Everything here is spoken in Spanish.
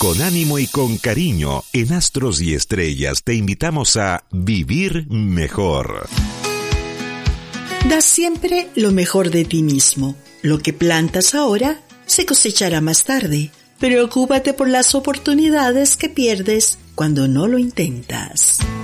Con ánimo y con cariño, en Astros y Estrellas te invitamos a vivir mejor. Da siempre lo mejor de ti mismo. Lo que plantas ahora se cosechará más tarde. Preocúpate por las oportunidades que pierdes cuando no lo intentas.